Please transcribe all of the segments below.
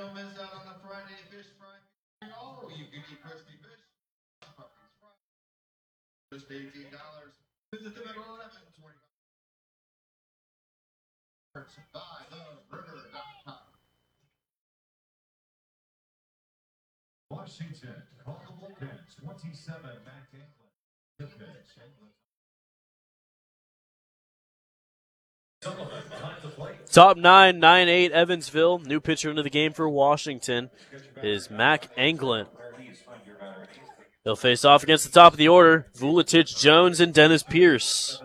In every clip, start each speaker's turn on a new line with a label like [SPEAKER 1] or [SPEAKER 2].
[SPEAKER 1] Don't miss out on the Friday fish fry. Oh, you can eat crispy fish. Just $18. Visit them at 11:20. By the river.com.
[SPEAKER 2] Washington, call the bullpen, 27, Mac Anglin. The pitch.
[SPEAKER 3] Top 9, 9-8, Evansville. New pitcher into the game for Washington is Mac Anglin. He'll face off against the top of the order, Vuletic, Jones, and Dennis Pierce.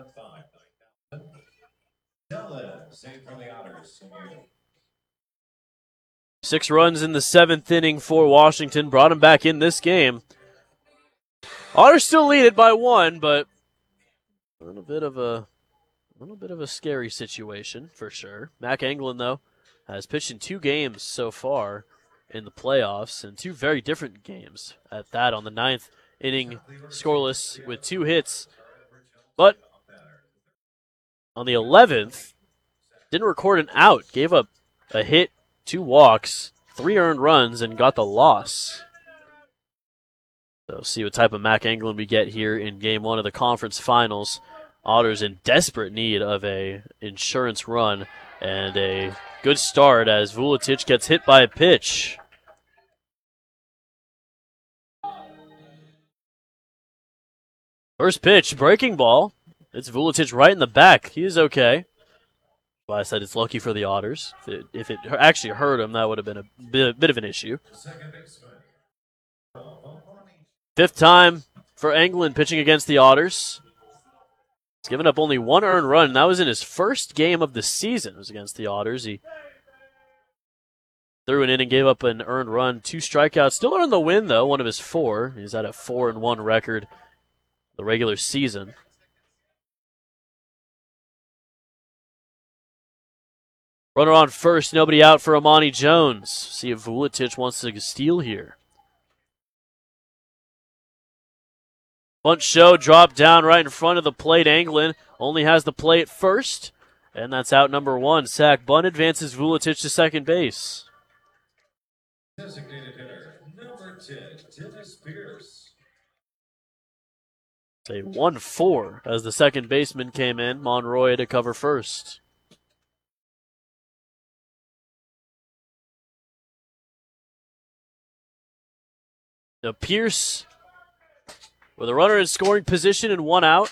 [SPEAKER 3] 6 runs in the 7th inning for Washington. Brought him back in this game. Otters still lead it by 1, but a little bit of a scary situation for sure. Mac Anglin, though, has pitched in 2 games so far in the playoffs, and 2 very different games at that. On the 9th inning, scoreless with 2 hits. But on the 11th, didn't record an out. Gave up a hit, 2 walks, 3 earned runs, and got the loss. So see what type of Mac Anglin we get here in Game 1 of the conference finals. Otters in desperate need of a insurance run and a good start as Vuletic gets hit by a pitch. First pitch, breaking ball. It's Vuletic right in the back. He is okay. Well, I said it's lucky for the Otters. If it actually hurt him, that would have been a bit of an issue. 5th time for Anglin pitching against the Otters. He's given up only 1 earned run, and that was in his first game of the season. It was against the Otters. He threw an inning, gave up an earned run, 2 strikeouts. Still earned the win, though, one of his 4. He's at a 4-1 record the regular season. Runner on first, nobody out for Amani Jones. See if Vuletic wants to steal here. Bunt show, drop down right in front of the plate. Anglin only has the play at first, and that's out number 1. Sack bunt advances Vuletic to second base.
[SPEAKER 2] Designated hitter, number 10, Dennis Pierce.
[SPEAKER 3] It's a 1-4 as the second baseman came in. Monroy to cover first. Now Pierce with a runner in scoring position and 1 out.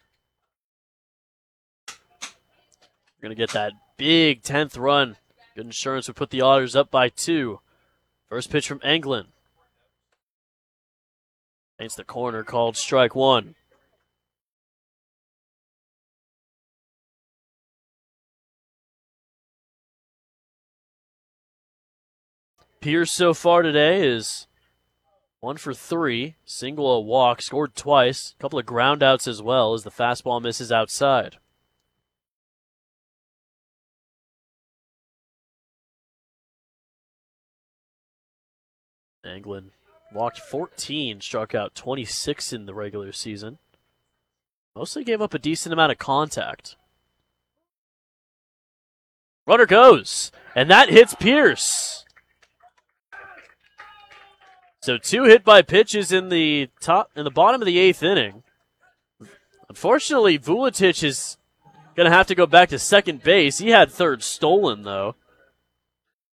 [SPEAKER 3] We're going to get that big 10th run. Good insurance would put the Otters up by 2. First pitch from Anglin. Paints the corner, called strike 1. Pierce so far today is 1 for 3, single, a walk, scored twice, a couple of ground outs as well as the fastball misses outside. Anglin walked 14, struck out 26 in the regular season. Mostly gave up a decent amount of contact. Runner goes, and that hits Pierce. So 2 hit by pitches in the bottom of the 8th inning. Unfortunately, Vuletic is going to have to go back to second base. He had third stolen, though.